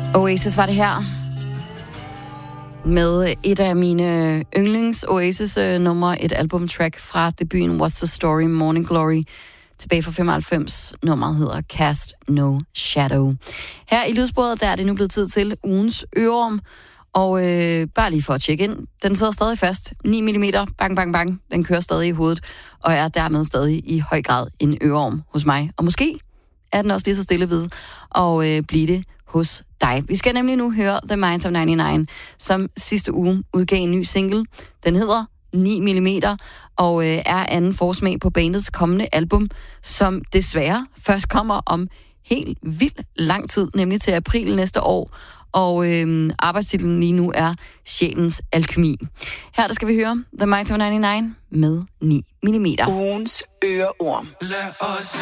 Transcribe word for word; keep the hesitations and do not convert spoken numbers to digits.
Oasis var det her. Med et af mine yndlings Oasis-numre, et albumtrack fra debuten What's the Story, Morning Glory, tilbage fra femoghalvfems. Nummeret hedder Cast No Shadow. Her i lydsporet, der er det nu blevet tid til ugens øreorm. Og øh, bare lige for at tjekke ind, den sidder stadig fast. ni millimeter, bang, bang, bang. Den kører stadig i hovedet, og er dermed stadig i høj grad en øreorm hos mig. Og måske er den også lige så stille ved at øh, blive det hos dig. Vi skal nemlig nu høre The Minds of nioghalvfems, som sidste uge udgav en ny single. Den hedder ni millimeter, og øh, er anden forsmag på bandets kommende album, som desværre først kommer om helt vildt lang tid, nemlig til april næste år. Og øh, arbejdstitlen lige nu er Sjælens Alkemi. Her der skal vi høre The Minds of nioghalvfems med ni millimeter. Ugens øreorm.